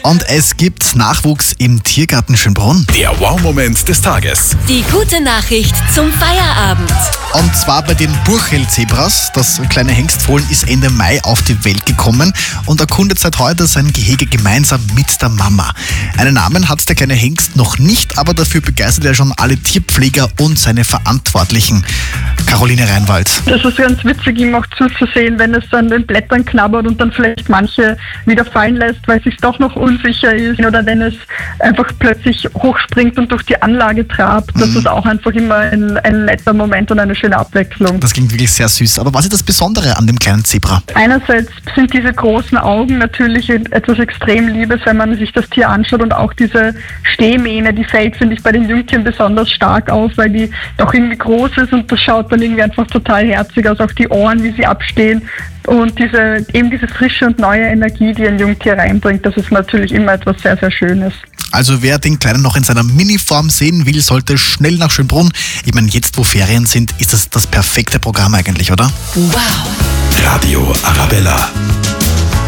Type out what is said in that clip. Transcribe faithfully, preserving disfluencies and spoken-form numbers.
Und es gibt Nachwuchs im Tiergarten Schönbrunn. Der Wow-Moment des Tages. Die gute Nachricht zum Feierabend. Und zwar bei den Burchell-Zebras. Das kleine Hengstfohlen ist Ende Mai auf die Welt gekommen und erkundet seit heute sein Gehege gemeinsam mit der Mama. Einen Namen hat der kleine Hengst noch nicht, aber dafür begeistert er schon alle Tierpfleger und seine Verantwortlichen. Caroline Reinwald. Das ist ganz witzig, ihm auch zuzusehen, wenn es an den Blättern knabbert und dann vielleicht manche wieder fallen lässt, weil es sich doch noch unsicher ist. Oder wenn es einfach plötzlich hochspringt und durch die Anlage trabt. Das mhm. ist auch einfach immer ein, ein netter Moment und eine schöne Abwechslung. Das klingt wirklich sehr süß. Aber was ist das Besondere an dem kleinen Zebra? Einerseits sind diese großen Augen natürlich etwas extrem Liebes, wenn man sich das Tier anschaut, und auch diese Stehmähne, die fällt, finde ich, bei den Jungtieren besonders stark auf, weil die doch irgendwie groß ist und das schaut dann irgendwie einfach total herzig aus. Auch die Ohren, wie sie abstehen. Und diese, eben diese frische und neue Energie, die ein Jungtier reinbringt, das ist natürlich immer etwas sehr, sehr Schönes. Also wer den Kleinen noch in seiner Miniform sehen will, sollte schnell nach Schönbrunn. Ich meine, jetzt wo Ferien sind, ist das das perfekte Programm eigentlich, oder? Wow. Radio Arabella.